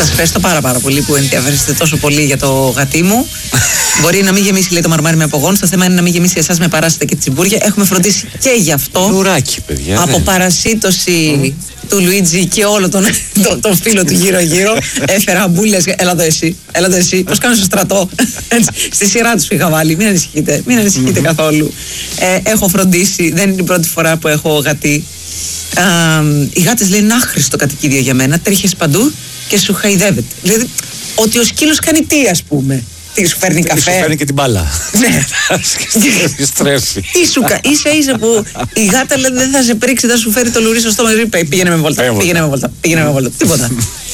Σας ευχαριστώ πάρα πολύ που ενδιαφέρεστε τόσο πολύ για το γατί μου. Μπορεί να μην γεμίσει, λέει, το μαρμάρι με απογόνους. Το θέμα είναι να μην γεμίσει εσάς με παράσιτα και τσιμπούρια. Έχουμε φροντίσει και γι' αυτό. Λουράκι, παιδιά. Από παρασίτωση του Λουίτζι και όλο τον φίλο του γύρω-γύρω. Έφερα μπουλές. Έλα εδώ εσύ. Πώς κάνω στο στρατό. Στη σειρά τους είχα βάλει. Μην ανησυχείτε καθόλου. Έχω φροντίσει. Δεν είναι η πρώτη φορά που έχω γατί. Οι γάτες λένε είναι άχρηστο κατοικίδιο για μένα. Τρέχεις παντού και σου χαϊδεύεται. Δηλαδή ότι ο σκύλος κάνει τι, ας πούμε. Τι σου φέρνει καφέ. Σου φέρνει και την μπάλα. Ναι. Στρέφει. Ίσα που η γάτα λέει δεν θα σε πρίξει, θα σου φέρει το λουρί στο στόμα. Πήγαινε με βόλτα. Τίποτα.